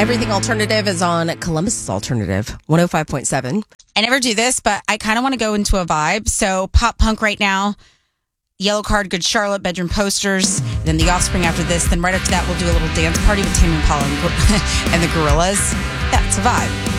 Everything Alternative is on Columbus's Alternative, 105.7. I never do this, but I kind of want to go into a vibe. So pop punk right now, Yellow Card, Good Charlotte, Bedroom Posters, then The Offspring after this. Then right after that, we'll do a little dance party with Tame Impala and the Gorillas. That's a vibe.